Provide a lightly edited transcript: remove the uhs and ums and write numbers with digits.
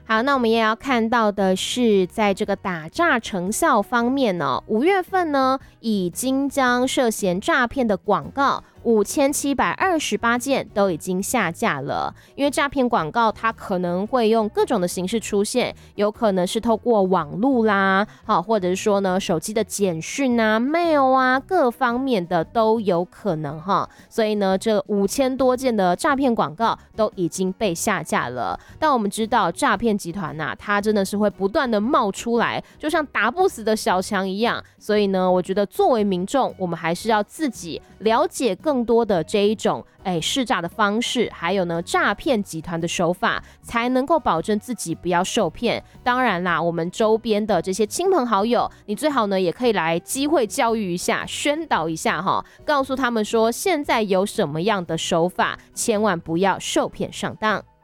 好，那我们也要看到的是，在这个打诈成效方面呢，5月份呢，已经将涉嫌诈骗的广告5728件都已经下架了。因为诈骗广告它可能会用各种的形式出现，有可能是透过网路啦，或者是说呢手机的简讯啊、mail 啊，各方面的都有可能哈。所以呢，这5000多件的诈骗广告都已经被下架了。但我们知道诈骗集团啊，它真的是会不断的冒出来，就像打不死的小强一样。所以呢，我觉得作为民众，我们还是要自己了解更多的这一种试诈的方式，还有呢诈骗集团的手法，才能够保证自己不要受骗。当然啦，我们周边的这些亲朋好友，你最好呢也可以来机会教育一下，宣导一下哈，告诉他们说现在有什么样的手法，千万不要受骗上当。